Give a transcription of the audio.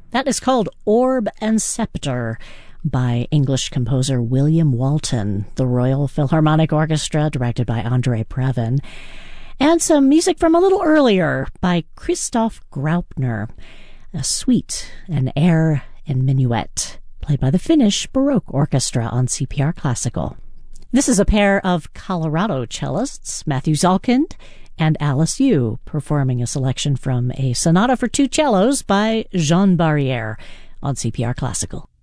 That is called Orb and Scepter by English composer William Walton, the Royal Philharmonic Orchestra, directed by Andre Previn, and some music from a little earlier by Christoph Graupner, a suite, an air and minuet, played by the Finnish Baroque Orchestra on CPR Classical. This is a pair of Colorado cellists, Matthew Zalkind and Alice Yu, performing a selection from a sonata for two cellos by Jean Barrière on CPR Classical.